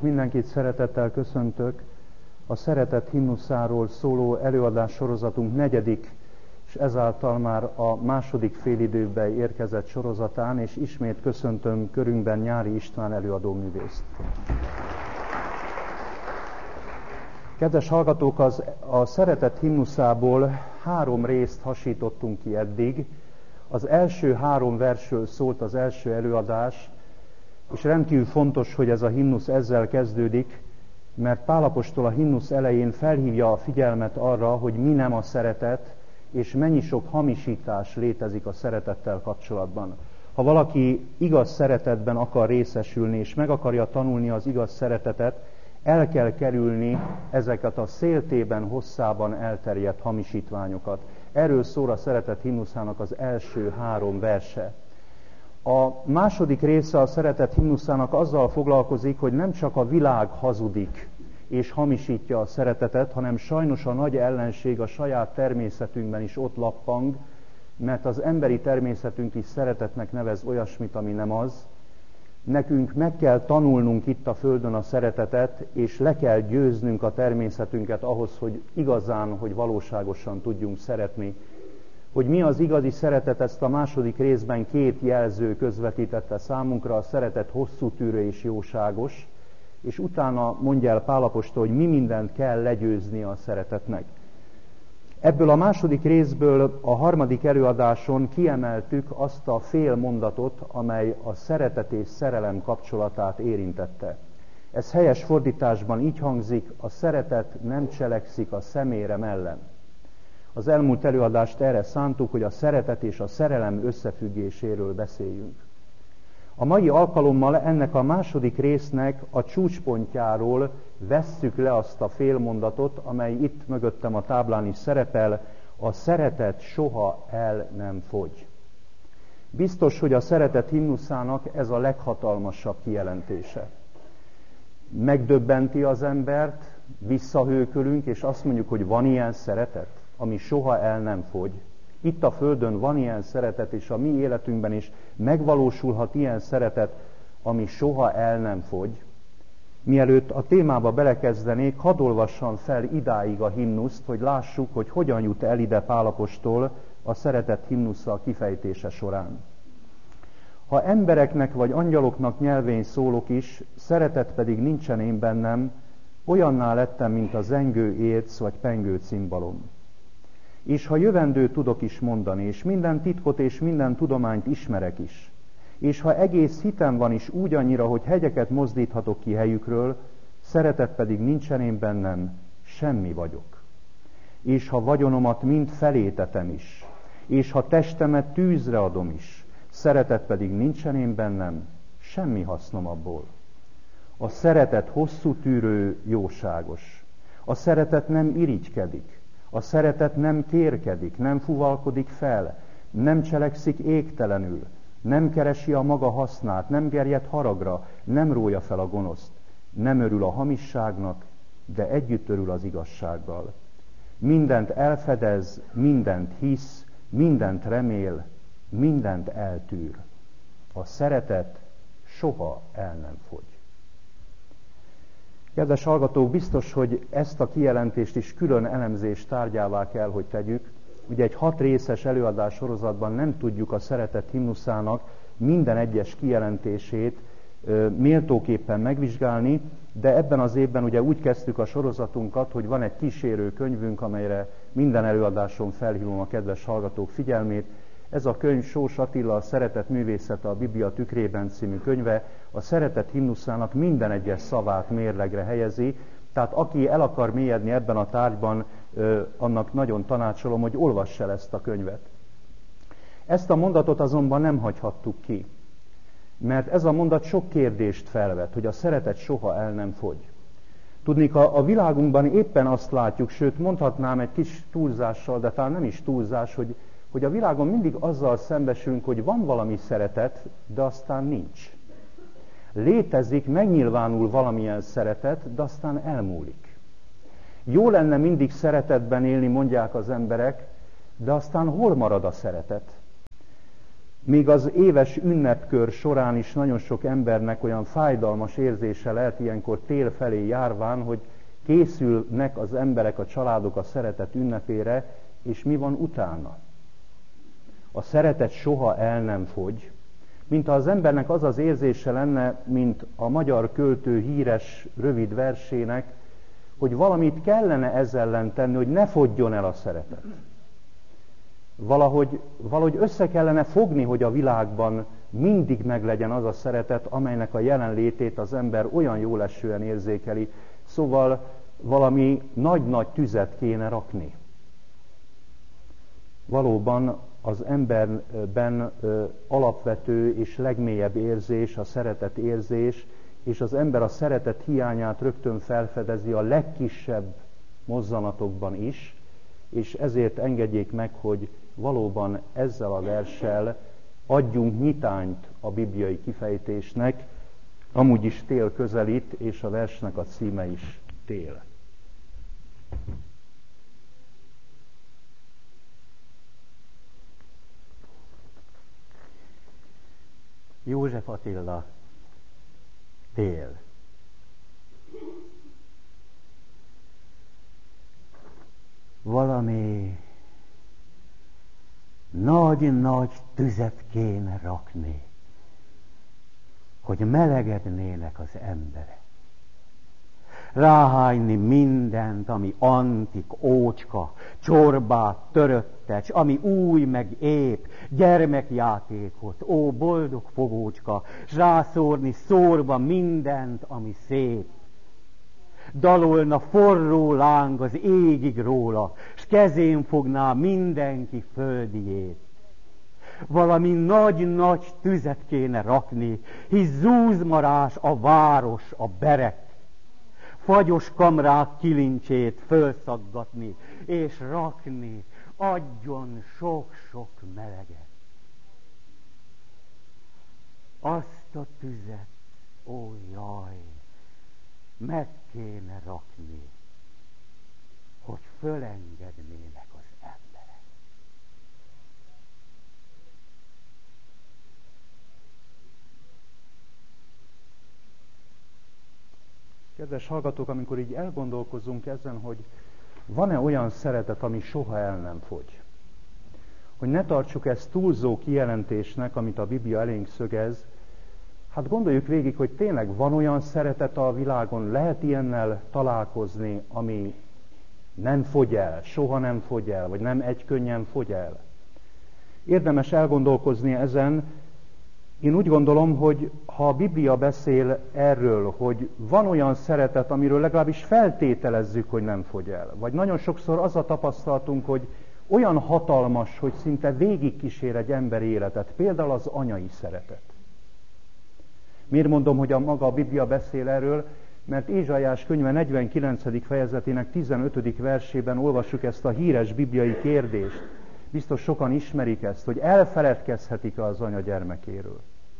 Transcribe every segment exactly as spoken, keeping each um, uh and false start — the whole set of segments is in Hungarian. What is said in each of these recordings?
mindenkit szeretettel köszöntök a Szeretet himnuszáról szóló előadás sorozatunk negyedik, és ezáltal már a második félidőbe érkezett sorozatán, és ismét köszöntöm körünkben Nyári István előadóművészt. Kedves hallgatók, az, a Szeretet himnuszából három részt hasítottunk ki eddig. Az első három versről szólt az első előadás, és rendkívül fontos, hogy ez a himnusz ezzel kezdődik, mert Pál apostol a himnusz elején felhívja a figyelmet arra, hogy mi nem a szeretet, és mennyi sok hamisítás létezik a szeretettel kapcsolatban. Ha valaki igaz szeretetben akar részesülni, és meg akarja tanulni az igaz szeretetet, el kell kerülni ezeket a széltében, hosszában elterjedt hamisítványokat. Erről szól a Szeretet himnuszának az első három verse. A második része a Szeretet himnuszának azzal foglalkozik, hogy nem csak a világ hazudik és hamisítja a szeretetet, hanem sajnos a nagy ellenség a saját természetünkben is ott lappang, mert az emberi természetünk is szeretetnek nevez olyasmit, ami nem az. Nekünk meg kell tanulnunk itt a Földön a szeretetet, és le kell győznünk a természetünket ahhoz, hogy igazán, hogy valóságosan tudjunk szeretni. Hogy mi az igazi szeretet, ezt a második részben két jelző közvetítette számunkra, a szeretet hosszú tűrő és jóságos, és utána mondja el Pál apostol, hogy mi mindent kell legyőzni a szeretetnek. Ebből a második részből a harmadik előadáson kiemeltük azt a fél mondatot, amely a szeretet és szerelem kapcsolatát érintette. Ez helyes fordításban így hangzik, a szeretet nem cselekszik a szemérem ellen. Az elmúlt előadást erre szántuk, hogy a szeretet és a szerelem összefüggéséről beszéljünk. A mai alkalommal ennek a második résznek a csúcspontjáról vesszük le azt a félmondatot, amely itt mögöttem a táblán is szerepel, a szeretet soha el nem fogy. Biztos, hogy a Szeretet himnuszának ez a leghatalmasabb kijelentése. Megdöbbenti az embert, visszahőkölünk, és azt mondjuk, hogy van ilyen szeretet, ami soha el nem fogy. Itt a Földön van ilyen szeretet, és a mi életünkben is megvalósulhat ilyen szeretet, ami soha el nem fogy. Mielőtt a témába belekezdenék, hadd olvassam fel idáig a himnuszt, hogy lássuk, hogy hogyan jut el ide Pál apostol a Szeretet himnusza kifejtése során. Ha embereknek vagy angyaloknak nyelvén szólok is, szeretet pedig nincsen én bennem, olyanná lettem, mint a zengő érc vagy pengő cimbalom. És ha jövendő tudok is mondani, és minden titkot és minden tudományt ismerek is, és ha egész hitem van is úgy annyira, hogy hegyeket mozdíthatok ki helyükről, szeretet pedig nincsen én bennem, semmi vagyok. És ha vagyonomat mind felétetem is, és ha testemet tűzre adom is, szeretet pedig nincsen én bennem, semmi hasznom abból. A szeretet hosszú tűrő, jóságos. A szeretet nem irigykedik. A szeretet nem kérkedik, nem fuvalkodik fel, nem cselekszik égtelenül, nem keresi a maga hasznát, nem gerjed haragra, nem rója fel a gonoszt, nem örül a hamisságnak, de együtt örül az igazsággal. Mindent elfedez, mindent hisz, mindent remél, mindent eltűr. A szeretet soha el nem fogy. Kedves hallgatók, biztos, hogy ezt a kijelentést is külön elemzés tárgyává kell, hogy tegyük. Ugye egy hat részes előadás sorozatban nem tudjuk a Szeretet himnuszának minden egyes kijelentését ö, méltóképpen megvizsgálni, de ebben az évben ugye úgy kezdtük a sorozatunkat, hogy van egy kísérő könyvünk, amelyre minden előadáson felhívom a kedves hallgatók figyelmét. Ez a könyv Sós Attila, a Szeretet művészete a Biblia tükrében című könyve, a Szeretet himnuszának minden egyes szavát mérlegre helyezi, tehát aki el akar mélyedni ebben a tárgyban, annak nagyon tanácsolom, hogy olvass el ezt a könyvet. Ezt a mondatot azonban nem hagyhattuk ki, mert ez a mondat sok kérdést felvet, hogy a szeretet soha el nem fogy. Tudnék, a, a világunkban éppen azt látjuk, sőt mondhatnám egy kis túlzással, de talán nem is túlzás, hogy hogy a világon mindig azzal szembesülünk, hogy van valami szeretet, de aztán nincs. Létezik, megnyilvánul valamilyen szeretet, de aztán elmúlik. Jó lenne mindig szeretetben élni, mondják az emberek, de aztán hol marad a szeretet? Még az éves ünnepkör során is nagyon sok embernek olyan fájdalmas érzése lehet ilyenkor tél felé járván, hogy készülnek az emberek, a családok a szeretet ünnepére, és mi van utána? A szeretet soha el nem fogy, mintha az embernek az az érzése lenne, mint a magyar költő híres rövid versének, hogy valamit kellene ezzel ellen tenni, hogy ne fogjon el a szeretet. Valahogy, valahogy össze kellene fogni, hogy a világban mindig meglegyen az a szeretet, amelynek a jelenlétét az ember olyan jólesően érzékeli. Szóval valami nagy-nagy tüzet kéne rakni. Valóban az emberben ö, alapvető és legmélyebb érzés, a szeretet érzés, és az ember a szeretet hiányát rögtön felfedezi a legkisebb mozzanatokban is, és ezért engedjék meg, hogy valóban ezzel a verssel adjunk nyitányt a bibliai kifejtésnek, amúgy is tél közelít, és a versnek a címe is tél. József Attila, tél. Valami nagy-nagy tüzet kéne rakni, hogy melegednének az emberek. Ráhányni mindent, ami antik, ócska, csorbát, töröttecs, ami új meg ép, gyermekjátékot, ó boldog fogócska, s rászórni szórva mindent, ami szép. Dalolna forró láng az égig róla, s kezén fogná mindenki földiét. Valami nagy-nagy tüzet kéne rakni, hisz zúzmarás a város, a berek. Fagyos kamrák kilincsét fölszaggatni, és rakni, adjon sok-sok meleget. Azt a tüzet, ó jaj, meg kéne rakni, hogy fölengednének az emberek. Kedves hallgatók, amikor így elgondolkozunk ezen, hogy van-e olyan szeretet, ami soha el nem fogy? Hogy ne tartsuk ezt túlzó kijelentésnek, amit a Biblia elénk szögez, hát gondoljuk végig, hogy tényleg van olyan szeretet a világon, lehet ilyennel találkozni, ami nem fogy el, soha nem fogy el, vagy nem egykönnyen fogy el. Érdemes elgondolkozni ezen. Én úgy gondolom, hogy ha a Biblia beszél erről, hogy van olyan szeretet, amiről legalábbis feltételezzük, hogy nem fogy el, vagy nagyon sokszor az a tapasztalatunk, hogy olyan hatalmas, hogy szinte végigkísér egy emberi életet, például az anyai szeretet. Miért mondom, hogy a maga a Biblia beszél erről? Mert Ézsaiás könyve negyvenkilencedik fejezetének tizenötödik versében olvassuk ezt a híres bibliai kérdést. Biztos sokan ismerik ezt, hogy elfeledkezhetik-e az anya gyermekéről.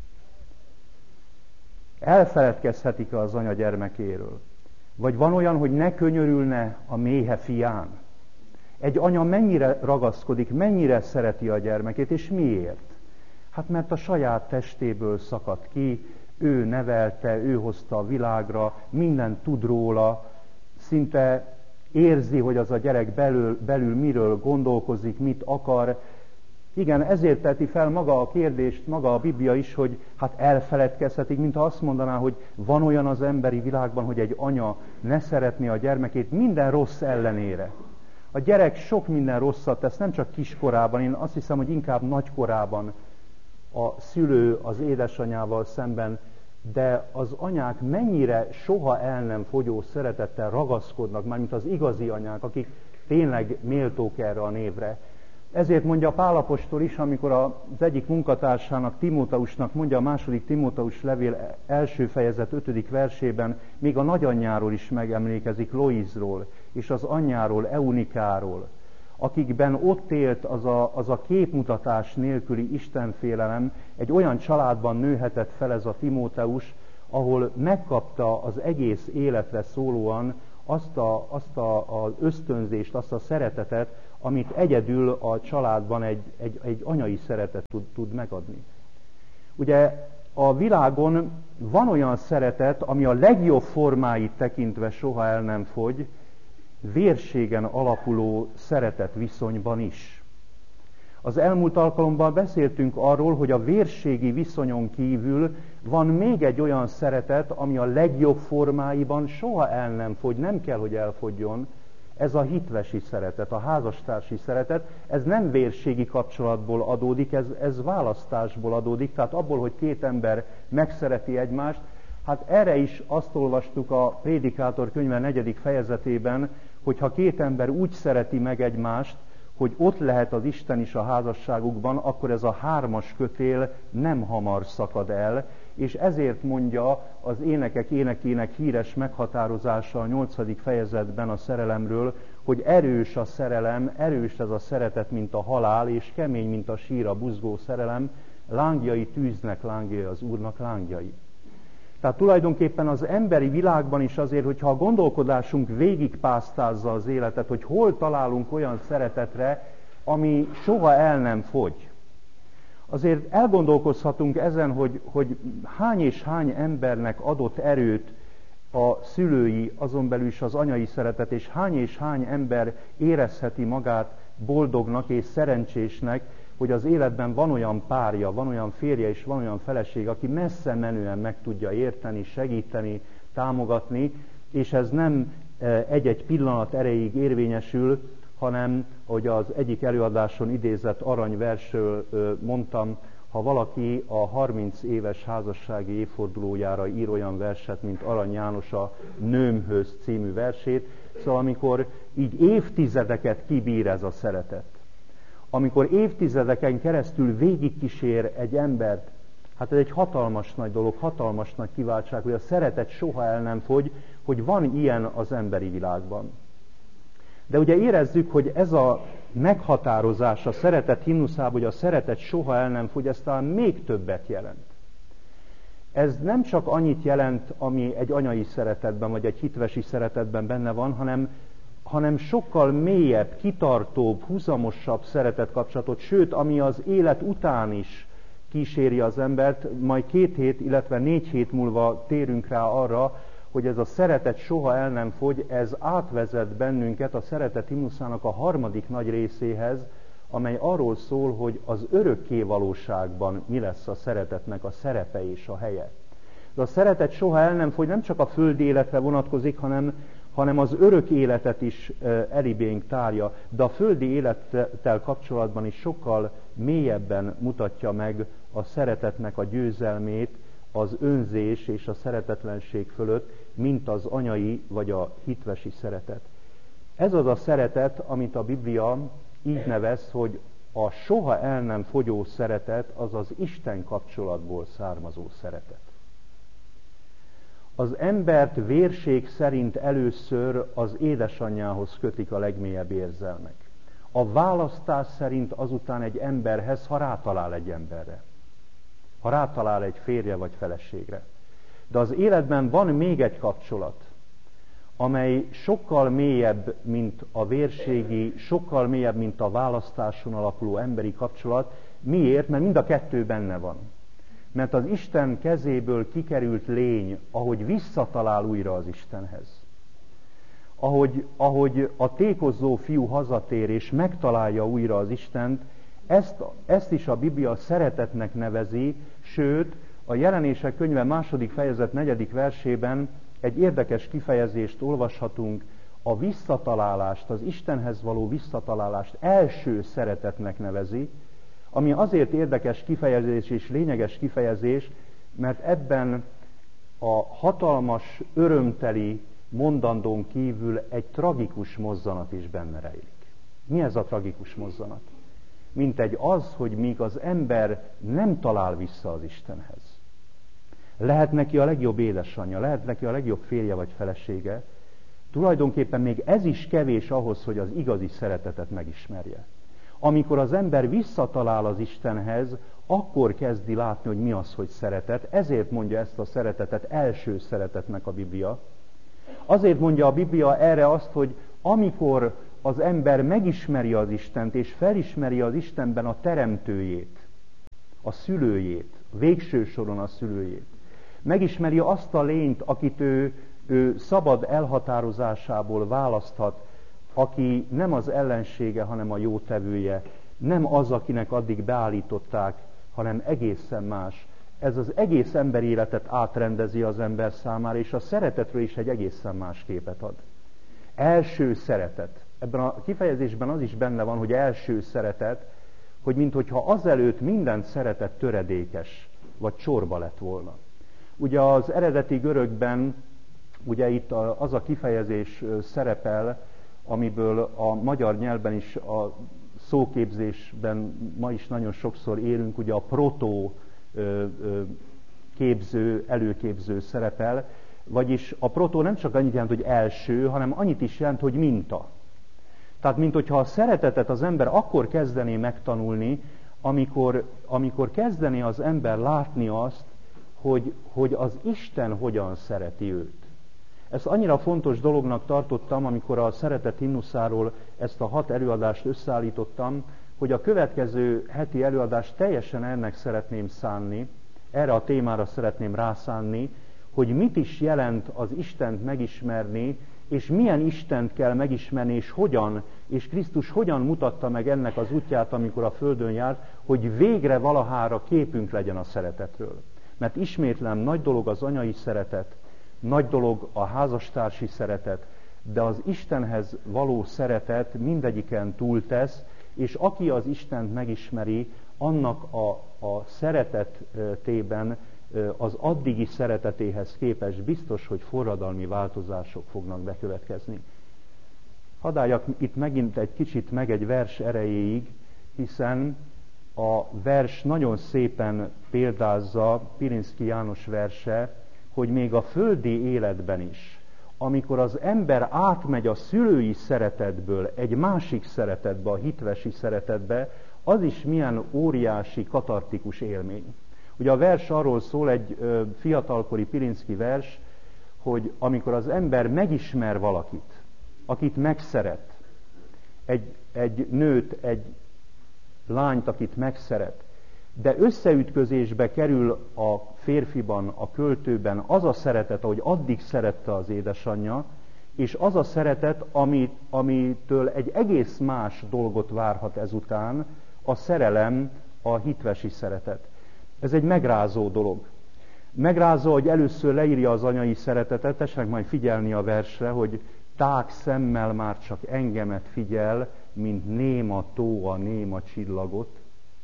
Elfeledkezhetik-e az anya gyermekéről? Vagy van olyan, hogy ne könyörülne a méhe fián? Egy anya mennyire ragaszkodik, mennyire szereti a gyermekét, és miért? Hát mert a saját testéből szakadt ki, ő nevelte, ő hozta a világra, mindent tud róla, szinte érzi, hogy az a gyerek belül, belül miről gondolkozik, mit akar. Igen, ezért teti fel maga a kérdést, maga a Biblia is, hogy hát elfeledkezhetik, mintha azt mondaná, hogy van olyan az emberi világban, hogy egy anya ne szeretné a gyermekét minden rossz ellenére. A gyerek sok minden rosszat tesz, nem csak kiskorában, én azt hiszem, hogy inkább nagykorában a szülő az édesanyával szemben, de az anyák mennyire soha el nem fogyó szeretettel ragaszkodnak, mármint az igazi anyák, akik tényleg méltók erre a névre. Ezért mondja Pál apostol is, amikor az egyik munkatársának, Timóteusnak mondja a második Timóteus levél első fejezet ötödik versében, még a nagyanyjáról is megemlékezik, Loizról, és az anyjáról, Eunikáról, akikben ott élt az a, az a képmutatás nélküli istenfélelem, egy olyan családban nőhetett fel ez a Timóteus, ahol megkapta az egész életre szólóan azt, a, azt a, az ösztönzést, azt a szeretetet, amit egyedül a családban egy, egy, egy anyai szeretet tud, tud megadni. Ugye a világon van olyan szeretet, ami a legjobb formáit tekintve soha el nem fogy, vérségen alapuló szeretet viszonyban is. Az elmúlt alkalommal beszéltünk arról, hogy a vérségi viszonyon kívül van még egy olyan szeretet, ami a legjobb formáiban soha el nem fogy, nem kell, hogy elfogjon. Ez a hitvesi szeretet, a házastársi szeretet, ez nem vérségi kapcsolatból adódik, ez, ez választásból adódik, tehát abból, hogy két ember megszereti egymást. Hát erre is azt olvastuk a Prédikátor könyve negyedik fejezetében, hogy ha két ember úgy szereti meg egymást, hogy ott lehet az Isten is a házasságukban, akkor ez a hármas kötél nem hamar szakad el, és ezért mondja az Énekek énekének híres meghatározása a nyolcadik fejezetben a szerelemről, hogy erős a szerelem, erős ez a szeretet, mint a halál, és kemény, mint a sír a buzgó szerelem, lángjai tűznek, lángjai az Úrnak lángjai. Tehát tulajdonképpen az emberi világban is azért, hogyha a gondolkodásunk végigpásztázza az életet, hogy hol találunk olyan szeretetre, ami soha el nem fogy. Azért elgondolkozhatunk ezen, hogy, hogy hány és hány embernek adott erőt a szülői, azon belül is az anyai szeretet, és hány és hány ember érezheti magát boldognak és szerencsésnek, hogy az életben van olyan párja, van olyan férje és van olyan feleség, aki messze menően meg tudja érteni, segíteni, támogatni, és ez nem egy-egy pillanat erejéig érvényesül, hanem, hogy az egyik előadáson idézett aranyversről mondtam, ha valaki a harminc éves házassági évfordulójára ír olyan verset, mint Arany János a Nőmhöz című versét, szóval amikor így évtizedeket kibír ez a szeretet, amikor évtizedeken keresztül végigkísér egy embert, hát ez egy hatalmas nagy dolog, hatalmas nagy kiváltság, hogy a szeretet soha el nem fogy, hogy van ilyen az emberi világban. De ugye érezzük, hogy ez a meghatározás a szeretet himnuszában, hogy a szeretet soha el nem fogy, ez talán még többet jelent. Ez nem csak annyit jelent, ami egy anyai szeretetben, vagy egy hitvesi szeretetben benne van, hanem, hanem sokkal mélyebb, kitartóbb, huzamosabb szeretetkapcsolatot, sőt, ami az élet után is kíséri az embert, majd két hét, illetve négy hét múlva térünk rá arra, hogy ez a szeretet soha el nem fogy, ez átvezet bennünket a szeretet himnuszának a harmadik nagy részéhez, amely arról szól, hogy az örökké valóságban mi lesz a szeretetnek a szerepe és a helye. De a szeretet soha el nem fogy, nem csak a földi életre vonatkozik, hanem, hanem az örök életet is elibénk tárja, de a földi élettel kapcsolatban is sokkal mélyebben mutatja meg a szeretetnek a győzelmét, az önzés és a szeretetlenség fölött, mint az anyai vagy a hitvesi szeretet. Ez az a szeretet, amit a Biblia így nevez, hogy a soha el nem fogyó szeretet, az az Isten kapcsolatból származó szeretet. Az embert vérség szerint először az édesanyjához kötik a legmélyebb érzelmek. A választás szerint azután egy emberhez, ha rátalál egy emberre. Ha rátalál egy férje vagy feleségre. De az életben van még egy kapcsolat, amely sokkal mélyebb, mint a vérségi, sokkal mélyebb, mint a választáson alapuló emberi kapcsolat. Miért? Mert mind a kettő benne van. Mert az Isten kezéből kikerült lény, ahogy visszatalál újra az Istenhez, ahogy, ahogy a tékozó fiú hazatér és megtalálja újra az Istent, ezt, ezt is a Biblia szeretetnek nevezi, sőt, a Jelenések könyve második fejezet negyedik versében egy érdekes kifejezést olvashatunk, a visszatalálást, az Istenhez való visszatalálást első szeretetnek nevezi, ami azért érdekes kifejezés és lényeges kifejezés, mert ebben a hatalmas, örömteli mondandón kívül egy tragikus mozzanat is benne rejlik. Mi ez a tragikus mozzanat? Mint egy az, hogy míg az ember nem talál vissza az Istenhez. Lehet neki a legjobb édesanyja, lehet neki a legjobb férje vagy felesége, tulajdonképpen még ez is kevés ahhoz, hogy az igazi szeretetet megismerje. Amikor az ember visszatalál az Istenhez, akkor kezdi látni, hogy mi az, hogy szeretet. Ezért mondja ezt a szeretetet első szeretetnek a Biblia. Azért mondja a Biblia erre azt, hogy amikor az ember megismeri az Istent, és felismeri az Istenben a teremtőjét, a szülőjét, végső soron a szülőjét. Megismeri azt a lényt, akit ő, ő szabad elhatározásából választhat, aki nem az ellensége, hanem a jótevője, nem az, akinek addig beállították, hanem egészen más. Ez az egész emberi életet átrendezi az ember számára, és a szeretetről is egy egészen más képet ad. Első szeretet. Ebben a kifejezésben az is benne van, hogy első szeretet, hogy minthogyha azelőtt minden szeretet töredékes, vagy csorba lett volna. Ugye az eredeti görögben, ugye itt az a kifejezés szerepel, amiből a magyar nyelvben is, a szóképzésben ma is nagyon sokszor élünk, ugye a proto képző, előképző szerepel, vagyis a proto nem csak annyit jelent, hogy első, hanem annyit is jelent, hogy minta. Tehát, mint hogyha a szeretetet az ember akkor kezdené megtanulni, amikor, amikor kezdené az ember látni azt, hogy, hogy az Isten hogyan szereti őt. Ezt annyira fontos dolognak tartottam, amikor a szeretet himnuszáról ezt a hat előadást összeállítottam, hogy a következő heti előadást teljesen ennek szeretném szánni, erre a témára szeretném rászánni, hogy mit is jelent az Istent megismerni, és milyen Istent kell megismerni, és hogyan, és Krisztus hogyan mutatta meg ennek az útját, amikor a földön járt, hogy végre valahára képünk legyen a szeretetről. Mert ismétlem, nagy dolog az anyai szeretet, nagy dolog a házastársi szeretet, de az Istenhez való szeretet mindegyiken túltesz, és aki az Istent megismeri, annak a, a szeretetében az addigi szeretetéhez képest biztos, hogy forradalmi változások fognak bekövetkezni. Hadd álljak itt megint egy kicsit meg egy vers erejéig, hiszen a vers nagyon szépen példázza, Pirinszky János verse, hogy még a földi életben is, amikor az ember átmegy a szülői szeretetből egy másik szeretetbe, a hitvesi szeretetbe, az is milyen óriási, katartikus élmény. Ugye a vers arról szól, egy ö, fiatalkori Pirinszky vers, hogy amikor az ember megismer valakit, akit megszeret, egy, egy nőt, egy lányt, akit megszeret, de összeütközésbe kerül a férfiban, a költőben az a szeretet, ahogy addig szerette az édesanyja, és az a szeretet, amit, amitől egy egész más dolgot várhat ezután, a szerelem, a hitvesi szeretet. Ez egy megrázó dolog. Megrázó, hogy először leírja az anyai szeretetet, tessenek majd figyelni a versre, hogy tág szemmel már csak engemet figyel, mint néma tó a néma csillagot.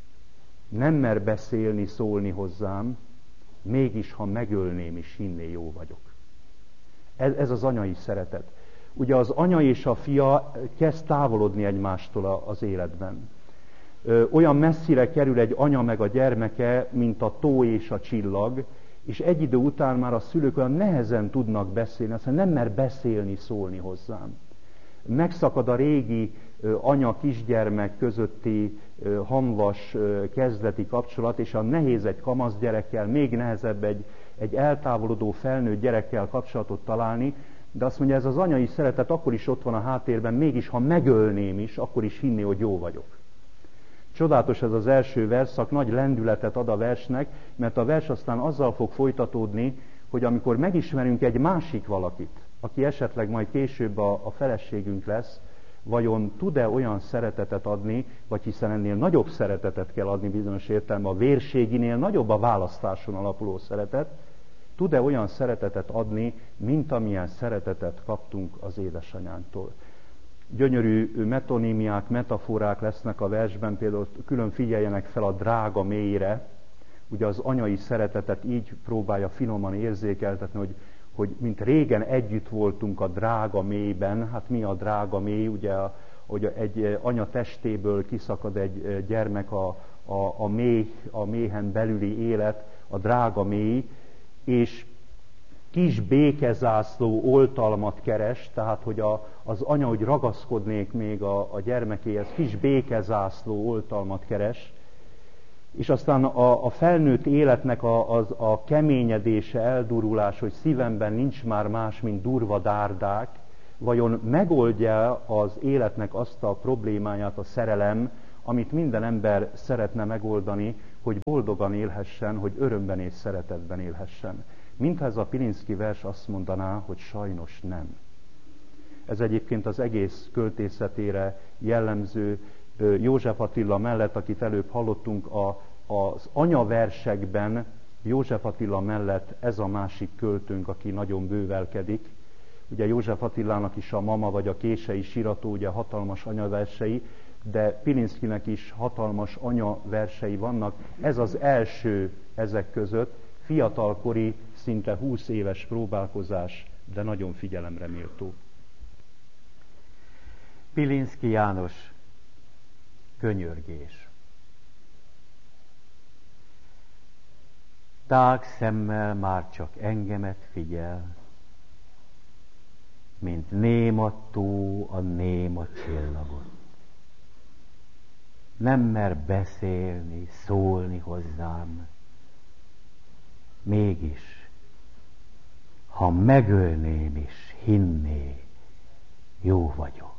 Nem mer beszélni, szólni hozzám, mégis ha megölném is, hinné jó vagyok. Ez, ez az anyai szeretet. Ugye az anya és a fia kezd távolodni egymástól az életben. Olyan messzire kerül egy anya meg a gyermeke, mint a tó és a csillag, és egy idő után már a szülők olyan nehezen tudnak beszélni, aztán nem mer beszélni, szólni hozzám. Megszakad a régi anya-kisgyermek közötti hamvas kezdeti kapcsolat, és a nehéz egy kamasz gyerekkel, még nehezebb egy, egy eltávolodó felnőtt gyerekkel kapcsolatot találni, de azt mondja, ez az anyai szeretet akkor is ott van a háttérben, mégis ha megölném is, akkor is hinni, hogy jó vagyok. Csodálatos ez az első verszak, nagy lendületet ad a versnek, mert a vers aztán azzal fog folytatódni, hogy amikor megismerünk egy másik valakit, aki esetleg majd később a, a feleségünk lesz, vajon tud-e olyan szeretetet adni, vagy hiszen ennél nagyobb szeretetet kell adni bizonyos értelemben, a vérséginél nagyobb a választáson alapuló szeretet, tud-e olyan szeretetet adni, mint amilyen szeretetet kaptunk az édesanyánktól. Gyönyörű metonímiák, metaforák lesznek a versben, például külön figyeljenek fel a drága mélyre, ugye az anyai szeretetet így próbálja finoman érzékeltetni, hogy, hogy mint régen együtt voltunk a drága mélyben, hát mi a drága mély, ugye hogy egy anya testéből kiszakad egy gyermek, a, a, a, méh, a méhen belüli élet, a drága mély, és kis békezászló oltalmat keres, tehát hogy a, az anya, hogy ragaszkodnék még a, a gyermekéhez, kis békezászló oltalmat keres, és aztán a, a felnőtt életnek a, a, a keményedése, eldurulás, hogy szívemben nincs már más, mint durva dárdák, Vajon megoldja az életnek azt a problémáját a szerelem, amit minden ember szeretne megoldani, hogy boldogan élhessen, hogy örömben és szeretetben élhessen. Mintha ez a Pilinszky vers azt mondaná, hogy sajnos nem. Ez egyébként az egész költészetére jellemző. József Attila mellett, akit előbb hallottunk, a, az anyaversekben József Attila mellett ez a másik költőnk, aki nagyon bővelkedik. Ugye József Attilának is a Mama vagy a Kései Sirató, ugye hatalmas anyaversei, de Pilinszkynek is hatalmas anyaversei vannak. Ez az első ezek között, fiatalkori, szinte húsz éves próbálkozás, de nagyon figyelemre méltó. Pilinszky János, Könyörgés. Tág szemmel már csak engemet figyel, mint néma tó a néma csillagot. Nem mer beszélni, szólni hozzám. Mégis, ha megölném is, hinné, jó vagyok.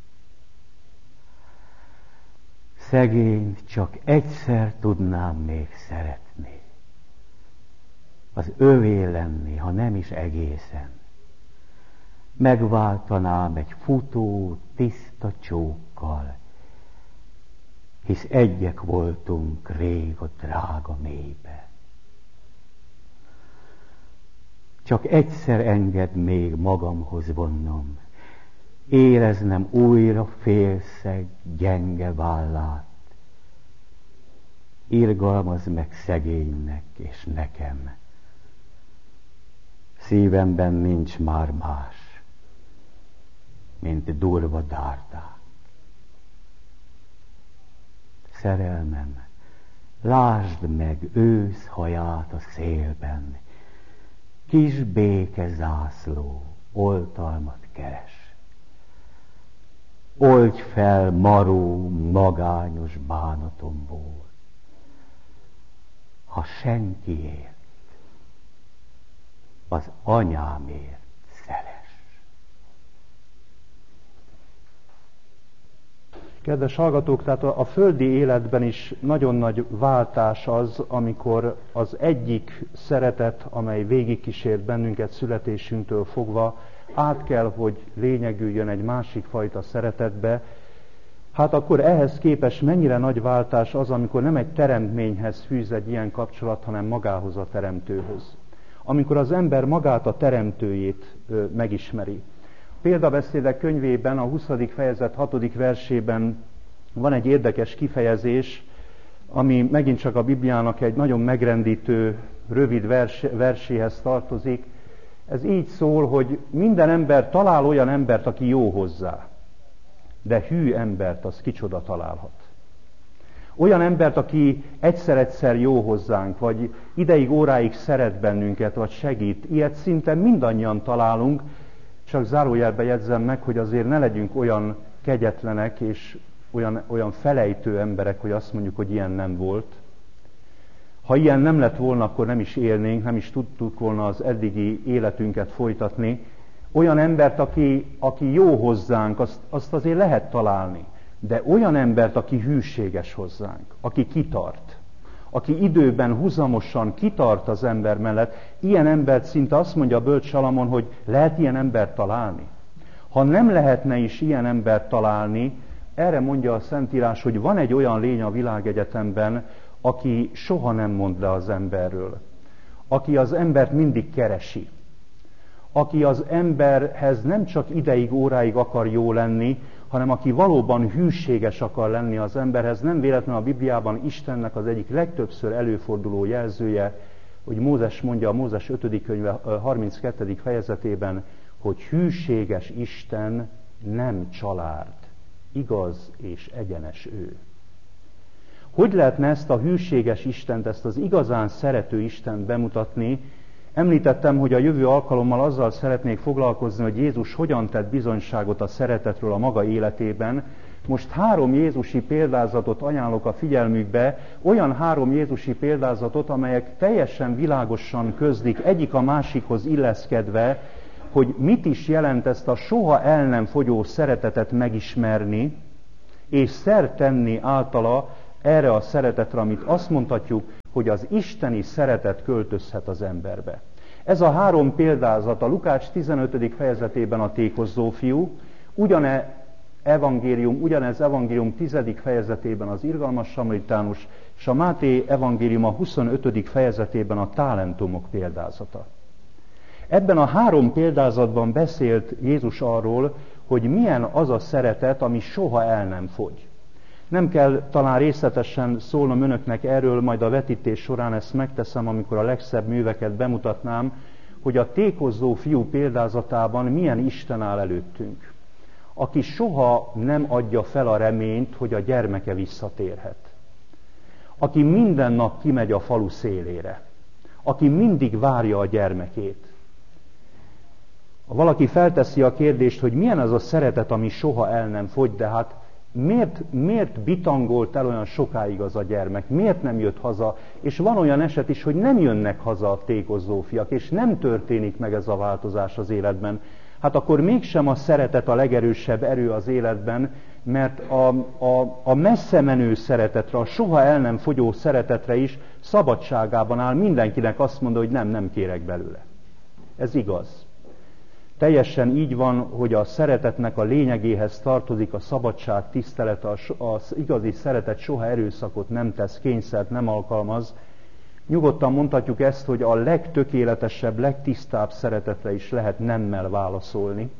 Szegényt csak egyszer tudnám még szeretni. Az övé lenni, ha nem is egészen. Megváltanám egy futó, tiszta csókkal, hisz egyek voltunk rég a drága mélybe. Csak egyszer engedd még magamhoz vonnom, éreznem újra félszeg, gyenge vállát. Irgalmazd meg szegénynek és nekem. Szívemben nincs már más, mint durva dárdák. Szerelmem, lásd meg ősz haját a szélben, kis béke zászló oltalmat keres. Oldj fel maró, magányos bánatomból, ha senkiért, az anyámért szeres. Kedves hallgatók, tehát a földi életben is nagyon nagy váltás az, amikor az egyik szeretet, amely végigkísért bennünket születésünktől fogva, át kell, hogy lényegüljön egy másik fajta szeretetbe. Hát akkor ehhez képest mennyire nagy váltás az, amikor nem egy teremtményhez fűz egy ilyen kapcsolat, hanem magához a teremtőhöz. Amikor az ember magát a teremtőjét ö, megismeri. Példabeszédek könyvében, a huszadik fejezet hatodik versében van egy érdekes kifejezés, ami megint csak a Bibliának egy nagyon megrendítő, rövid vers, verséhez tartozik. Ez így szól, hogy minden ember talál olyan embert, aki jó hozzá, de hű embert az kicsoda találhat. Olyan embert, aki egyszer-egyszer jó hozzánk, vagy ideig, óráig szeret bennünket, vagy segít, ilyet szinte mindannyian találunk, csak zárójelbe jegyzem meg, hogy azért ne legyünk olyan kegyetlenek és olyan, olyan felejtő emberek, hogy azt mondjuk, hogy ilyen nem volt. Ha ilyen nem lett volna, akkor nem is élnénk, nem is tudtuk volna az eddigi életünket folytatni. Olyan embert, aki, aki jó hozzánk, azt, azt azért lehet találni. De olyan embert, aki hűséges hozzánk, aki kitart, aki időben huzamosan kitart az ember mellett, ilyen embert szinte azt mondja a bölcs Salamon, hogy lehet ilyen embert találni. Ha nem lehetne is ilyen embert találni, erre mondja a Szentírás, hogy van egy olyan lény a világegyetemben, aki soha nem mond le az emberről, aki az embert mindig keresi, aki az emberhez nem csak ideig, óráig akar jó lenni, hanem aki valóban hűséges akar lenni az emberhez. Nem véletlenül a Bibliában Istennek az egyik legtöbbször előforduló jelzője, hogy Mózes mondja a Mózes ötödik könyve harminckettedik fejezetében, hogy hűséges Isten nem család, igaz és egyenes ő. Hogy lehetne ezt a hűséges Istent, ezt az igazán szerető Istent bemutatni? Említettem, hogy a jövő alkalommal azzal szeretnék foglalkozni, hogy Jézus hogyan tett bizonyságot a szeretetről a maga életében. Most három jézusi példázatot ajánlok a figyelmükbe, olyan három jézusi példázatot, amelyek teljesen világosan közlik, egyik a másikhoz illeszkedve hogy mit is jelent ezt a soha el nem fogyó szeretetet megismerni, és szert tenni általa erre a szeretetre, amit azt mondhatjuk, hogy az isteni szeretet költözhet az emberbe. Ez a három példázat a Lukács tizenötödik fejezetében a tékozó fiú, ugyane evangélium, ugyanez evangélium tizedik fejezetében az irgalmas samaritánus, és a Máté evangélium a huszonötödik fejezetében a talentumok példázata. Ebben a három példázatban beszélt Jézus arról, hogy milyen az a szeretet, ami soha el nem fogy. Nem kell talán részletesen szólnom önöknek erről, majd a vetítés során ezt megteszem, amikor a legszebb műveket bemutatnám, hogy a tékozó fiú példázatában milyen Isten áll előttünk, aki soha nem adja fel a reményt, hogy a gyermeke visszatérhet. Aki minden nap kimegy a falu szélére. Aki mindig várja a gyermekét. Valaki felteszi a kérdést, hogy milyen az a szeretet, ami soha el nem fogy, de hát miért, miért bitangolt el olyan sokáig az a gyermek? Miért nem jött haza? És van olyan eset is, hogy nem jönnek haza a tékozó fiak, és nem történik meg ez a változás az életben. Hát akkor mégsem a szeretet a legerősebb erő az életben, mert a, a, a messze menő szeretetre, a soha el nem fogyó szeretetre is szabadságában áll, mindenkinek azt mondja, hogy nem, nem kérek belőle. Ez igaz. Teljesen így van, hogy a szeretetnek a lényegéhez tartozik a szabadság tisztelete, az igazi szeretet soha erőszakot nem tesz, kényszert nem alkalmaz. Nyugodtan mondhatjuk ezt, hogy a legtökéletesebb, legtisztább szeretetre is lehet nemmel válaszolni.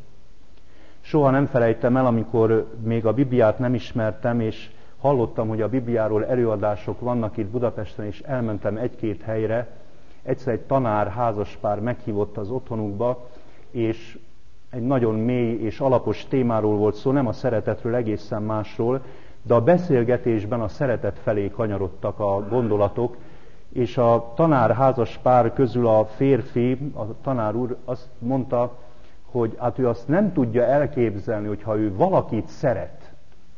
Soha nem felejtem el, amikor még a Bibliát nem ismertem, és hallottam, hogy a Bibliáról előadások vannak itt Budapesten, és elmentem egy-két helyre. Egyszer egy tanár házaspár meghívott az otthonukba, és egy nagyon mély és alapos témáról volt szó, nem a szeretetről, egészen másról, de a beszélgetésben a szeretet felé kanyarodtak a gondolatok, és a tanár házas pár közül a férfi, a tanár úr azt mondta, hogy hát ő azt nem tudja elképzelni, hogyha ő valakit szeret,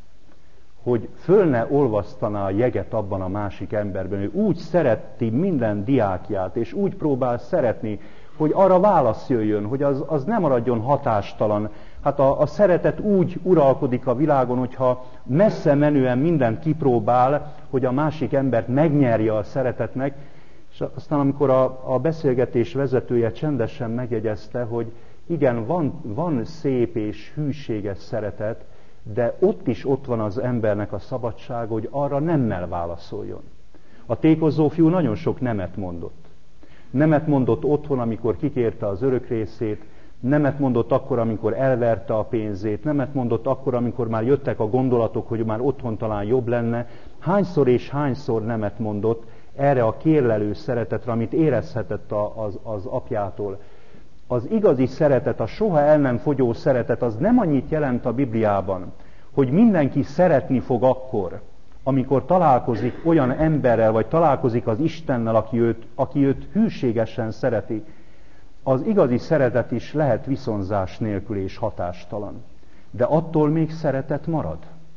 hogy föl ne olvasztaná a jeget abban a másik emberben. Ő úgy szereti minden diákját, és úgy próbál szeretni, hogy arra válasz jöjjön, hogy az, az nem maradjon hatástalan. Hát a, a szeretet úgy uralkodik a világon, hogyha messze menően mindent kipróbál, hogy a másik embert megnyerje a szeretetnek, és aztán amikor a, a beszélgetés vezetője csendesen megjegyezte, hogy igen, van, van szép és hűséges szeretet, de ott is ott van az embernek a szabadság, hogy arra nemmel válaszoljon. A tékozó fiú nagyon sok nemet mondott. Nemet mondott otthon, amikor kikérte az örök részét, nemet mondott akkor, amikor elverte a pénzét, nemet mondott akkor, amikor már jöttek a gondolatok, hogy már otthon talán jobb lenne. Hányszor és hányszor nemet mondott erre a kérlelő szeretetre, amit érezhetett az, az apjától. Az igazi szeretet, a soha el nem fogyó szeretet, az nem annyit jelent a Bibliában, hogy mindenki szeretni fog akkor, amikor találkozik olyan emberrel, vagy találkozik az Istennel, aki őt, aki őt hűségesen szereti. Az igazi szeretet is lehet viszonzás nélkül és hatástalan. De attól még szeretet marad.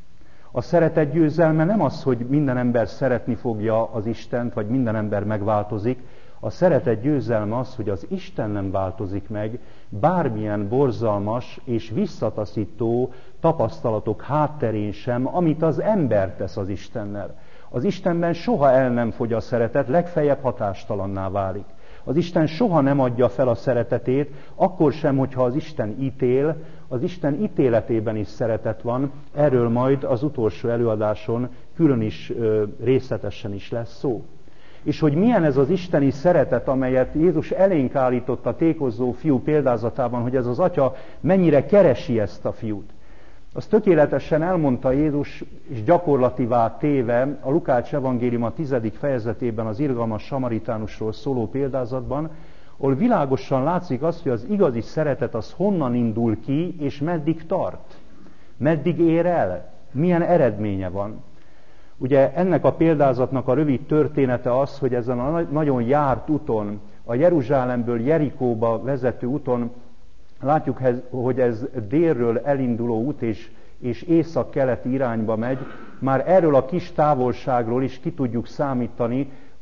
A szeretet győzelme nem az, hogy minden ember szeretni fogja az Istent, vagy minden ember megváltozik. A szeretet győzelme az, hogy az Isten nem változik meg, bármilyen borzalmas és visszataszító tapasztalatok hátterén sem, amit az ember tesz az Istennel. Az Istenben soha el nem fogy a szeretet, legfeljebb hatástalanná válik. Az Isten soha nem adja fel a szeretetét, akkor sem, hogyha az Isten ítél, az Isten ítéletében is szeretet van, erről majd az utolsó előadáson külön is részletesen is lesz szó. És hogy milyen ez az isteni szeretet, amelyet Jézus elénk állított a tékozó fiú példázatában, hogy ez az atya mennyire keresi ezt a fiút. Azt tökéletesen elmondta Jézus, és gyakorlativá téve a Lukács evangélium a tizedik fejezetében az irgalmas samaritánusról szóló példázatban, ahol világosan látszik az, hogy az igazi szeretet az honnan indul ki, és meddig tart. Meddig ér el, milyen eredménye van. Ugye ennek a példázatnak a rövid története az, hogy ezen a nagyon járt úton, a Jeruzsálemből Jerikóba vezető úton, látjuk, hogy ez délről elinduló út és, és észak-keleti irányba megy. Már erről a kis távolságról is ki tudjuk számítani,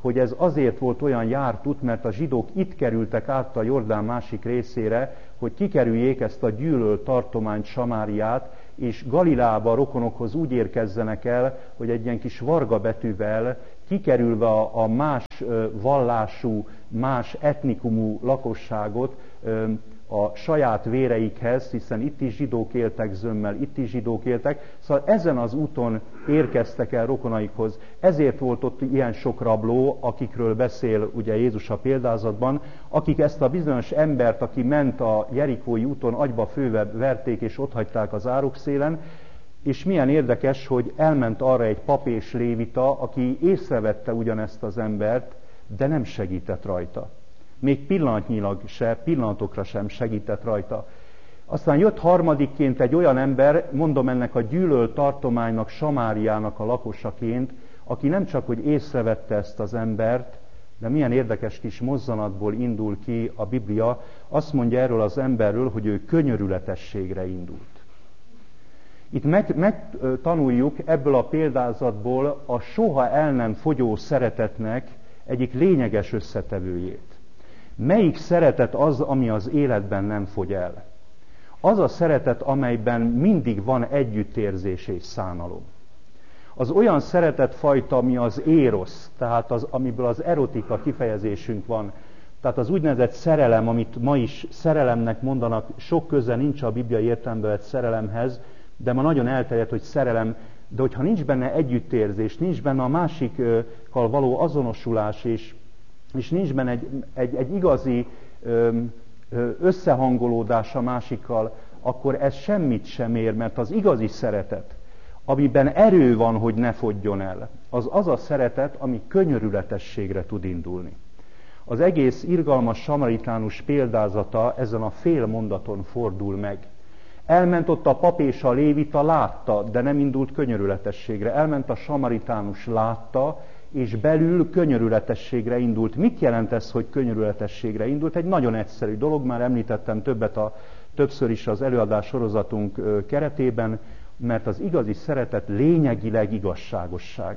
hogy ez azért volt olyan járt út, mert a zsidók itt kerültek át a Jordán másik részére, hogy kikerüljék ezt a gyűlölt tartományt, Samáriát, és Galileába rokonokhoz úgy érkezzenek el, hogy egy ilyen kis varga betűvel, kikerülve a, a más vallású, más etnikumú lakosságot a saját véreikhez, hiszen itt is zsidók éltek zömmel, itt is zsidók éltek, szóval ezen az úton érkeztek el rokonaikhoz. Ezért volt ott ilyen sok rabló, akikről beszél ugye Jézus a példázatban, akik ezt a bizonyos embert, aki ment a jerikói úton, agyba főve verték és otthagyták az árukszélen, és milyen érdekes, hogy elment arra egy pap és lévita, aki észrevette ugyanezt az embert, de nem segített rajta. Még pillanatnyilag se, pillanatokra sem segített rajta. Aztán jött harmadikként egy olyan ember, mondom ennek a gyűlölt tartománynak, Samáriának a lakosaként, aki nem csak, hogy észrevette ezt az embert, de milyen érdekes kis mozzanatból indul ki a Biblia, azt mondja erről az emberről, hogy ő könyörületességre indult. Itt megtanuljuk meg ebből a példázatból a soha el nem fogyó szeretetnek egyik lényeges összetevőjét. Melyik szeretet az, ami az életben nem fogy el? Az a szeretet, amelyben mindig van együttérzés és szánalom. Az olyan szeretetfajta, ami az érosz, tehát az, amiből az erotika kifejezésünk van, tehát az úgynevezett szerelem, amit ma is szerelemnek mondanak, sok köze nincs a bibliai értelemben vett szerelemhez, de ma nagyon elterjedt, hogy szerelem, de hogyha nincs benne együttérzés, nincs benne a másikkal való azonosulás, és, és nincs benne egy, egy, egy igazi összehangolódás a másikkal, akkor ez semmit sem ér, mert az igazi szeretet, amiben erő van, hogy ne fogyjon el, az az a szeretet, ami könyörületességre tud indulni. Az egész irgalmas samaritánus példázata ezen a fél mondaton fordul meg. Elment ott a pap és a lévita, látta, de nem indult könyörületességre. Elment a samaritánus, látta, és belül könyörületességre indult. Mit jelent ez, hogy könyörületességre indult? Egy nagyon egyszerű dolog, már említettem többet a, többször is az előadás sorozatunk keretében, mert az igazi szeretet lényegileg igazságosság.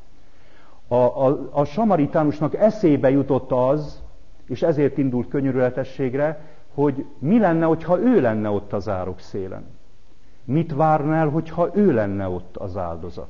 A, a, a samaritánusnak eszébe jutott az, és ezért indult könyörületességre, hogy mi lenne, hogyha ő lenne ott az árukszélen. Mit várna el, hogyha ő lenne ott az áldozat.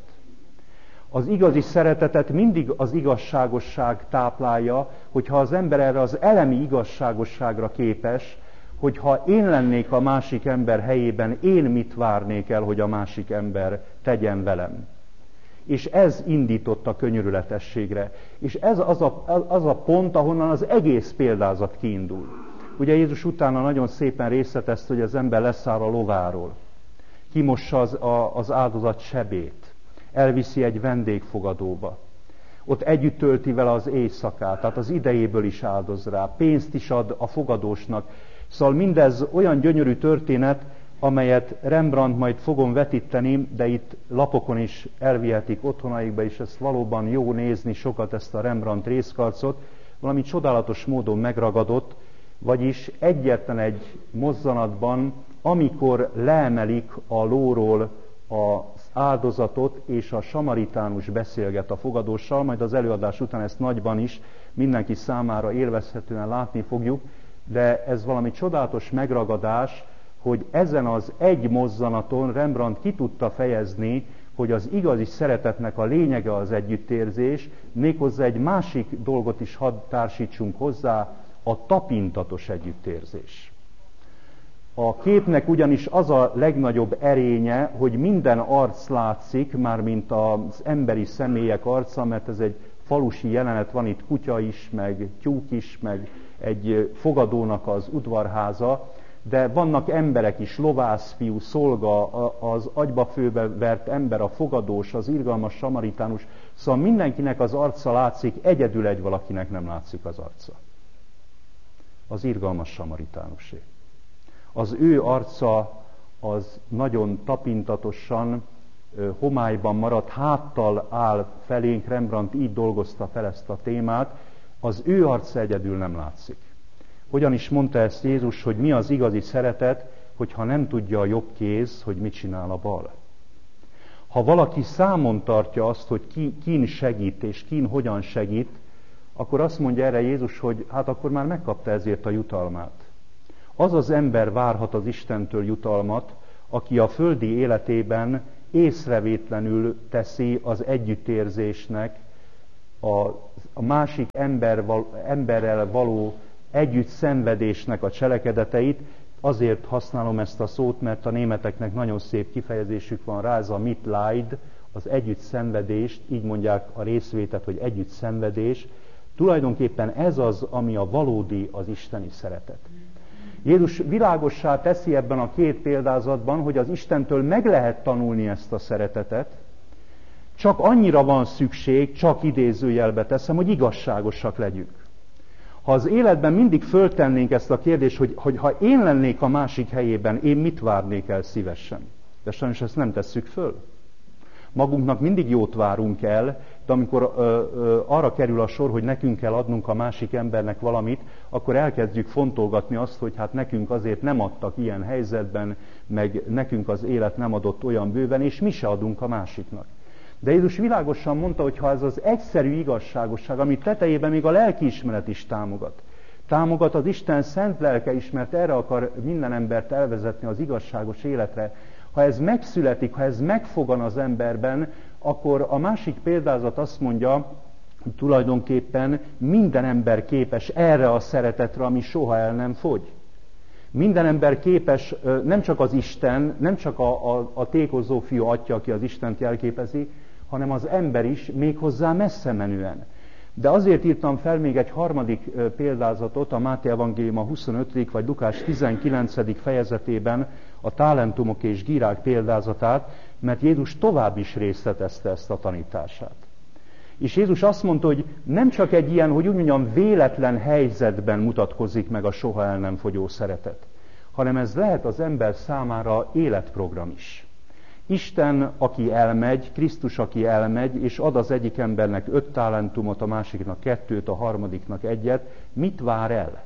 Az igazi szeretetet mindig az igazságosság táplálja, hogyha az ember erre az elemi igazságosságra képes, hogyha én lennék a másik ember helyében, én mit várnék el, hogy a másik ember tegyen velem. És ez indított a könyörületességre. És ez az a, az a pont, ahonnan az egész példázat kiindul. Ugye Jézus utána nagyon szépen részletezte, hogy az ember leszáll a lováról, kimossa az, a, az áldozat sebét, elviszi egy vendégfogadóba, ott együtt tölti vele az éjszakát, tehát az idejéből is áldoz rá, pénzt is ad a fogadósnak. Szóval mindez olyan gyönyörű történet, amelyet Rembrandt majd fogom vetíteni, de itt lapokon is elvihetik otthonaikba, és ezt valóban jó nézni sokat, ezt a Rembrandt részkarcot, valami csodálatos módon megragadott, vagyis egyetlen egy mozzanatban, amikor leemelik a lóról az áldozatot, és a samaritánus beszélget a fogadóssal, majd az előadás után ezt nagyban is mindenki számára élvezhetően látni fogjuk, de ez valami csodálatos megragadás, hogy ezen az egy mozzanaton Rembrandt ki tudta fejezni, hogy az igazi szeretetnek a lényege az együttérzés, méghozzá egy másik dolgot is hadd társítsunk hozzá, a tapintatos együttérzés. A képnek ugyanis az a legnagyobb erénye, hogy minden arc látszik, mármint az emberi személyek arca, mert ez egy falusi jelenet, van itt kutya is, meg tyúk is, meg egy fogadónak az udvarháza, de vannak emberek is, lovászfiú, szolga, az agyba főbe vert ember, a fogadós, az irgalmas samaritánus, szóval mindenkinek az arca látszik, egyedül egy valakinek nem látszik az arca. Az irgalmas samaritánusé. Az ő arca az nagyon tapintatosan, homályban maradt, háttal áll felénk, Rembrandt így dolgozta fel ezt a témát, az ő arca egyedül nem látszik. Hogyan is mondta ezt Jézus, hogy mi az igazi szeretet, hogyha nem tudja a jobb kéz, hogy mit csinál a bal. Ha valaki számon tartja azt, hogy ki, kin segít és kin hogyan segít, akkor azt mondja erre Jézus, hogy hát akkor már megkapta ezért a jutalmát. Az az ember várhat az Istentől jutalmat, aki a földi életében észrevétlenül teszi az együttérzésnek, a, a másik ember, emberrel való együtt szenvedésnek a cselekedeteit. Azért használom ezt a szót, mert a németeknek nagyon szép kifejezésük van rá, ez a Mitleid, az együtt szenvedést, így mondják a részvétet, hogy együtt szenvedés. Tulajdonképpen ez az, ami a valódi, az isteni szeretet. Jézus világossá teszi ebben a két példázatban, hogy az Istentől meg lehet tanulni ezt a szeretetet, csak annyira van szükség, csak idézőjelbe teszem, hogy igazságosak legyünk. Ha az életben mindig föltennénk ezt a kérdést, hogy, hogy ha én lennék a másik helyében, én mit várnék el szívesen? De sajnos ezt nem tesszük föl. Magunknak mindig jót várunk el, de amikor ö, ö, arra kerül a sor, hogy nekünk kell adnunk a másik embernek valamit, akkor elkezdjük fontolgatni azt, hogy hát nekünk azért nem adtak ilyen helyzetben, meg nekünk az élet nem adott olyan bőven, és mi se adunk a másiknak. De Jézus világosan mondta, hogy ha ez az egyszerű igazságosság, amit tetejében még a lelkiismeret is támogat, támogat az Isten szent lelke is, mert erre akar minden embert elvezetni az igazságos életre, ha ez megszületik, ha ez megfogan az emberben, akkor a másik példázat azt mondja, hogy tulajdonképpen minden ember képes erre a szeretetre, ami soha el nem fogy. Minden ember képes, nem csak az Isten, nem csak a, a, a tékozó fiú atya, aki az Istent jelképezi, hanem az ember is, méghozzá messze menően. De azért írtam fel még egy harmadik példázatot, a Máté evangélium a huszonötödik vagy Lukás tizenkilencedik fejezetében, a talentumok és gírák példázatát, mert Jézus tovább is részletezte ezt a tanítását. És Jézus azt mondta, hogy nem csak egy ilyen, hogy úgy mondjam, véletlen helyzetben mutatkozik meg a soha el nem fogyó szeretet, hanem ez lehet az ember számára életprogram is. Isten, aki elmegy, Krisztus, aki elmegy, és ad az egyik embernek öt talentumot, a másiknak kettőt, a harmadiknak egyet, mit vár el?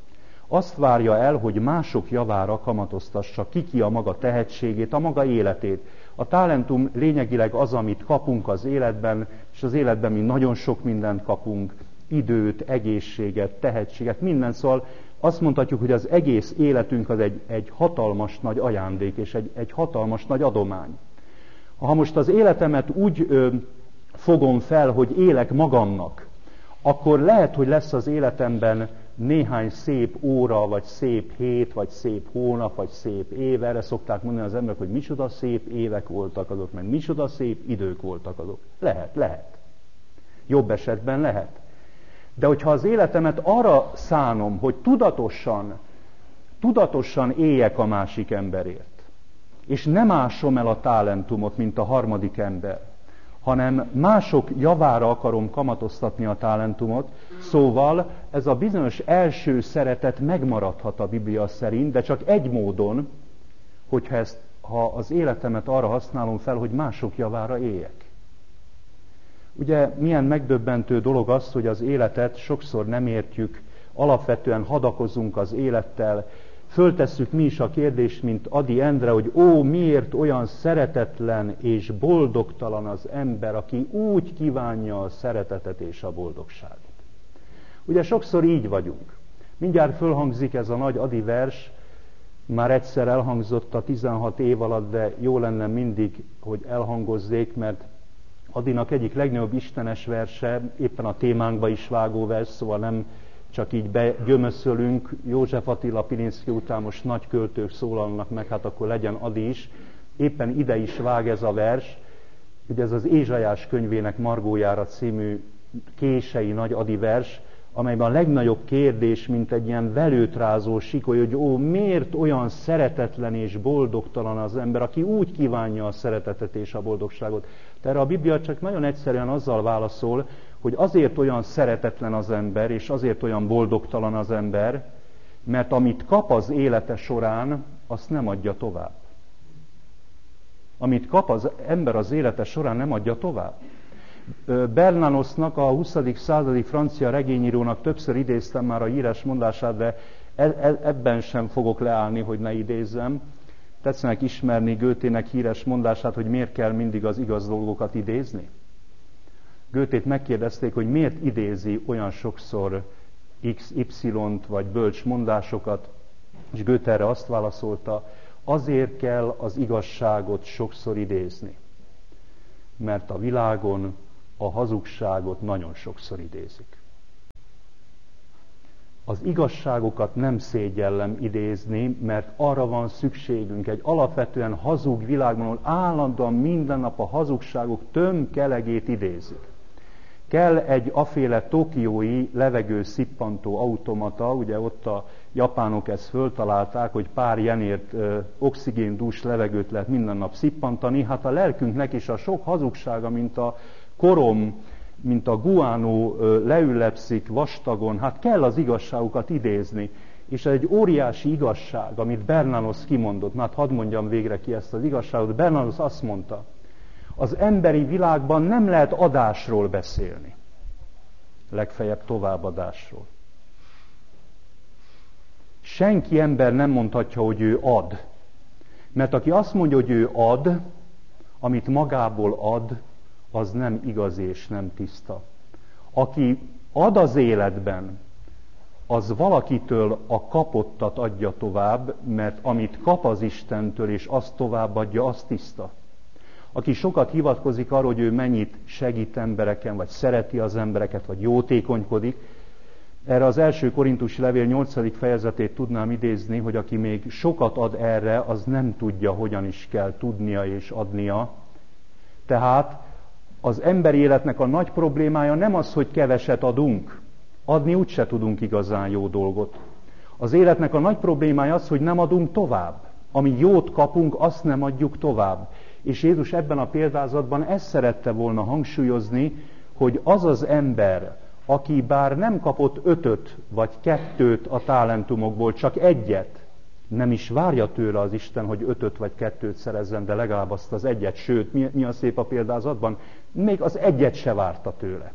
Azt várja el, hogy mások javára kamatoztassa ki ki a maga tehetségét, a maga életét. A talentum lényegileg az, amit kapunk az életben, és az életben mi nagyon sok mindent kapunk, időt, egészséget, tehetséget, minden. Szóval azt mondhatjuk, hogy az egész életünk az egy, egy hatalmas nagy ajándék, és egy, egy hatalmas nagy adomány. Ha most az életemet úgy ö, fogom fel, hogy élek magamnak, akkor lehet, hogy lesz az életemben néhány szép óra, vagy szép hét, vagy szép hónap, vagy szép év. Erre szokták mondani az emberek, hogy micsoda szép évek voltak azok, meg micsoda szép idők voltak azok. Lehet, lehet. Jobb esetben lehet. De hogyha az életemet arra szánom, hogy tudatosan, tudatosan éljek a másik emberért, és nem ásom el a talentumot, mint a harmadik ember, hanem mások javára akarom kamatoztatni a talentumot, szóval ez a bizonyos első szeretet megmaradhat a Biblia szerint, de csak egy módon, hogyha ezt, ha az életemet arra használom fel, hogy mások javára éljek. Ugye milyen megdöbbentő dolog az, hogy az életet sokszor nem értjük, alapvetően hadakozunk az élettel, föltesszük mi is a kérdést, mint Ady Endre, hogy ó, miért olyan szeretetlen és boldogtalan az ember, aki úgy kívánja a szeretetet és a boldogságot. Ugye sokszor így vagyunk. Mindjárt fölhangzik ez a nagy Ady vers, már egyszer elhangzott a tizenhat év alatt, de jó lenne mindig, hogy elhangozzék, mert Adynak egyik legnagyobb istenes verse, éppen a témánkba is vágó vers, szóval nem csak így begyömöszölünk, József Attila Pilinszky után most nagy költők szólalnak meg, hát akkor legyen Ady is. Éppen ide is vág ez a vers, ugye ez az Ézsaiás könyvének Margójára című kései nagy Ady vers, amelyben a legnagyobb kérdés, mint egy ilyen velőtrázó sikoly, hogy ó, miért olyan szeretetlen és boldogtalan az ember, aki úgy kívánja a szeretetet és a boldogságot. De erre a Biblia csak nagyon egyszerűen azzal válaszol, hogy azért olyan szeretetlen az ember, és azért olyan boldogtalan az ember, mert amit kap az élete során, azt nem adja tovább. Amit kap az ember az élete során, nem adja tovább. Bernanosnak, a huszadik századi francia regényírónak többször idéztem már a híres mondását, de ebben sem fogok leállni, hogy ne idézzem. Tetszenek ismerni Goethének híres mondását, hogy miért kell mindig az igaz dolgokat idézni? Goethét megkérdezték, hogy miért idézi olyan sokszor iksz ipszilont vagy bölcs mondásokat, és Goethe erre azt válaszolta, azért kell az igazságot sokszor idézni, mert a világon a hazugságot nagyon sokszor idézik. Az igazságokat nem szégyellem idézni, mert arra van szükségünk. Egy alapvetően hazug világban, ahol állandóan minden nap a hazugságok tömkelegét idézik. Kell egy aféle tokiói levegő szippantó automata, ugye ott a japánok ezt föltalálták, hogy pár jenért ö, oxigéndús levegőt lehet minden nap szippantani. Hát a lelkünknek is a sok hazugsága, mint a korom, mint a guánó leüllepszik vastagon, hát kell az igazságokat idézni. És ez egy óriási igazság, amit Bernanos kimondott. Na hát hadd mondjam végre ki ezt az igazságot. Bernanos azt mondta, az emberi világban nem lehet adásról beszélni. Legfeljebb továbbadásról. Senki ember nem mondhatja, hogy ő ad. Mert aki azt mondja, hogy ő ad, amit magából ad, az nem igaz és nem tiszta. Aki ad az életben, az valakitől a kapottat adja tovább, mert amit kap az Istentől, és azt továbbadja, az tiszta. Aki sokat hivatkozik arra, hogy ő mennyit segít embereken, vagy szereti az embereket, vagy jótékonykodik, erre az első Korintusi levél nyolcadik fejezetét tudnám idézni, hogy aki még sokat ad erre, az nem tudja, hogyan is kell tudnia és adnia. Tehát az emberi életnek a nagy problémája nem az, hogy keveset adunk. Adni úgyse tudunk igazán jó dolgot. Az életnek a nagy problémája az, hogy nem adunk tovább. Ami jót kapunk, azt nem adjuk tovább. És Jézus ebben a példázatban ezt szerette volna hangsúlyozni, hogy az az ember, aki bár nem kapott ötöt vagy kettőt a talentumokból, csak egyet, nem is várja tőle az Isten, hogy ötöt vagy kettőt szerezzen, de legalább azt az egyet, sőt, mi, mi a szép a példázatban? Még az egyet se várta tőle.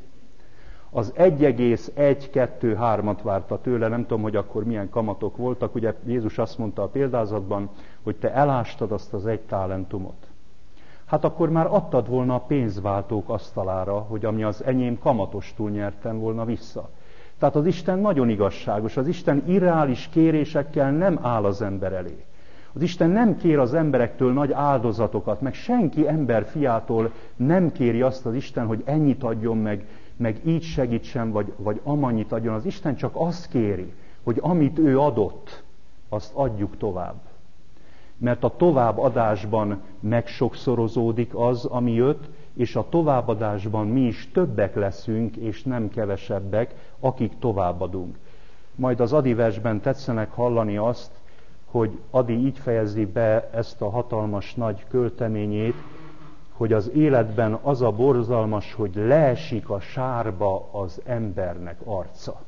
Az egy egész egy kettő hármat várta tőle, nem tudom, hogy akkor milyen kamatok voltak. Ugye Jézus azt mondta a példázatban, hogy te elástad azt az egy talentumot. Hát akkor már adtad volna a pénzváltók asztalára, hogy ami az enyém kamatostul nyertem volna vissza. Tehát az Isten nagyon igazságos, az Isten irreális kérésekkel nem áll az ember elé. Az Isten nem kér az emberektől nagy áldozatokat, meg senki ember fiától nem kéri azt az Isten, hogy ennyit adjon meg, meg így segítsen, vagy, vagy amannyit adjon. Az Isten csak azt kéri, hogy amit ő adott, azt adjuk tovább. Mert a továbbadásban megsokszorozódik az, ami jött, és a továbbadásban mi is többek leszünk, és nem kevesebbek, akik továbbadunk. Majd az Adi versben tetszenek hallani azt, hogy Adi így fejezi be ezt a hatalmas nagy költeményét, hogy az életben az a borzalmas, hogy leesik a sárba az embernek arca.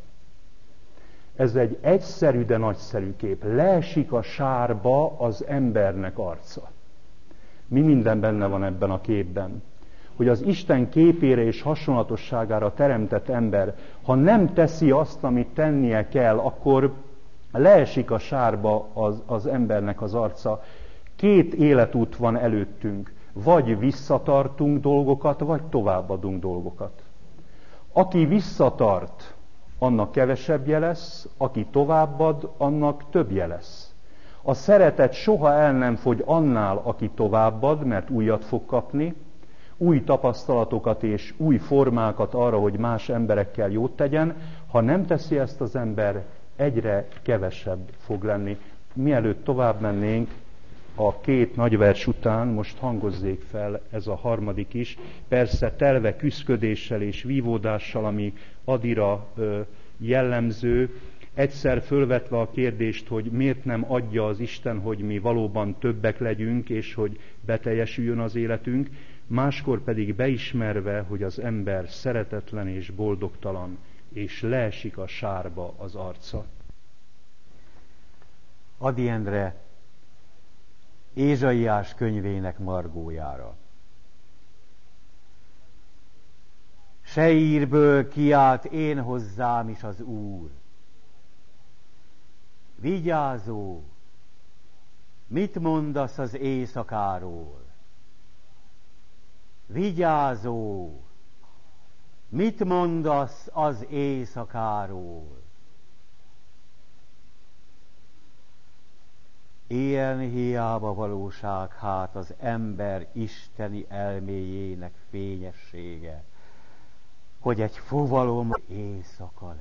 Ez egy egyszerű, de nagyszerű kép. Leesik a sárba az embernek arca. Mi minden benne van ebben a képben? Hogy az Isten képére és hasonlatosságára teremtett ember, ha nem teszi azt, amit tennie kell, akkor leesik a sárba az, az embernek az arca. Két életút van előttünk. Vagy visszatartunk dolgokat, vagy továbbadunk dolgokat. Aki visszatart, annak kevesebbje lesz, aki továbbad, annak többje lesz. A szeretet soha el nem fogy annál, aki továbbad, mert újat fog kapni, új tapasztalatokat és új formákat arra, hogy más emberekkel jót tegyen. Ha nem teszi ezt az ember, egyre kevesebb fog lenni. Mielőtt tovább mennénk, a két nagyvers után most hangozzék fel ez a harmadik is, persze telve küszködéssel és vívódással, ami Adira ö, jellemző, egyszer fölvetve a kérdést, hogy miért nem adja az Isten, hogy mi valóban többek legyünk, és hogy beteljesüljön az életünk, máskor pedig beismerve, hogy az ember szeretetlen és boldogtalan, és leesik a sárba az arca. Ady Endre Ézsaiás könyvének margójára. Seirből kiált én hozzám is az Úr. Vigyázó, mit mondasz az éjszakáról? Vigyázó, Mit mondasz az éjszakáról? Ilyen hiába valóság hát az ember isteni elméjének fényessége, hogy egy fogalom éjszaka lesz.